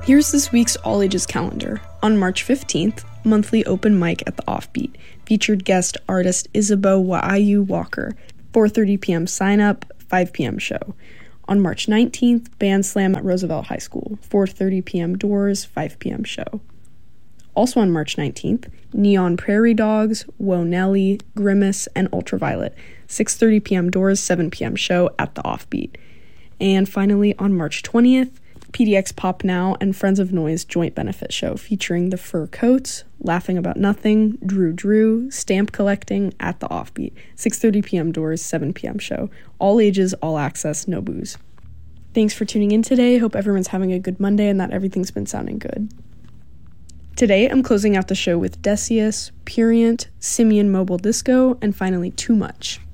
Here's this week's All Ages calendar. On March 15th, monthly open mic at the Offbeat. Featured guest artist Isabeau Wa'ayu Walker. 4:30 p.m. sign up, 5 p.m. show. On March 19th, band slam at Roosevelt High School. 4:30 p.m. doors, 5 p.m. show. Also on March 19th, Neon Prairie Dogs, Woe Nelly, Grimace, and Ultraviolet. 6:30 p.m. doors, 7 p.m. show at the Offbeat. And finally, on March 20th, PDX Pop Now and Friends of Noise joint benefit show featuring the Fur Coats, Laughing About Nothing, Drew, Stamp Collecting at the Offbeat. 6:30 p.m. doors, 7 p.m. show. All ages, all access, no booze. Thanks for tuning in today. Hope everyone's having a good Monday and that everything's been sounding good. Today, I'm closing out the show with Decius, Purient, Simian Mobile Disco, and finally Too Much.